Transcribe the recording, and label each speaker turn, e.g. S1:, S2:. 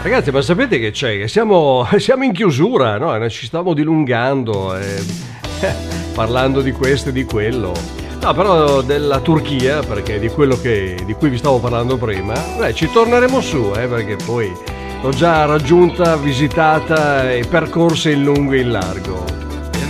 S1: Ragazzi, ma sapete che c'è? Che siamo in chiusura, no? Ci stiamo dilungando, parlando di questo e di quello. No, però della Turchia, perché di quello di cui vi stavo parlando prima, ci torneremo su, perché poi l'ho già raggiunta, visitata e percorsa in lungo e in largo.